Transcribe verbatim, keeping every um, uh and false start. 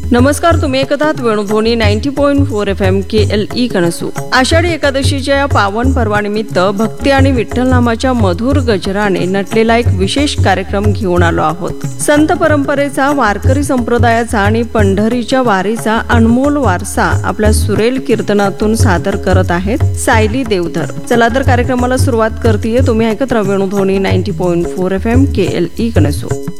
नमस्कार, तुम्ही ऐकत आहात Venudhwani ninety point four F M के एल ई कणसू. आषाढी एकादशीच्या या पावन पर्वानिमित्त भक्ती आणि विठ्ठल नामाच्या मधुर गजराने नटलेला एक विशेष कार्यक्रम घेऊन आलो आहोत. संत परंपरेचा, वारकरी संप्रदायाचा आणि पंढरीच्या वारीचा अनमोल वारसा आपल्या सुरेल कीर्तनातून सादर करत आहेत सायली देवधर. चला तर कार्यक्रमाला सुरुवात करतेय. तुम्ही ऐकत राहा Venudhwani ninety point four F M के एल ई कणसू.